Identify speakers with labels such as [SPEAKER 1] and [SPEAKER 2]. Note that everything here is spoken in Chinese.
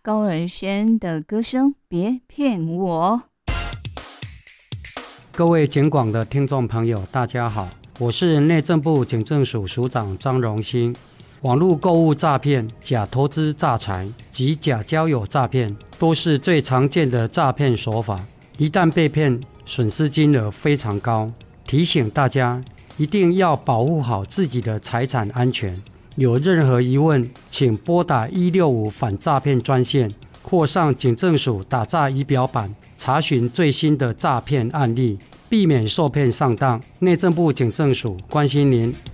[SPEAKER 1] 高尔宣的歌声《别骗我》。
[SPEAKER 2] 各位警广的听众朋友，大家好，我是内政部警政署署长张荣兴。网络购物诈骗、假投资诈财及假交友诈骗都是最常见的诈骗手法，一旦被骗，损失金额非常高。提醒大家一定要保护好自己的财产安全。有任何疑问，请拨打165反诈骗专线，或上警政署打诈仪表板查询最新的诈骗案例，避免受骗上当。内政部警政署关心您。